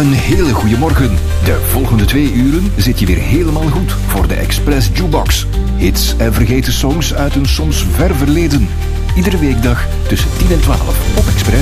Een hele goede morgen. De volgende 2 uren zit je weer helemaal goed voor de Express Jukebox. Hits en vergeten songs uit een soms ver verleden. Iedere weekdag tussen 10 en 12 op Express.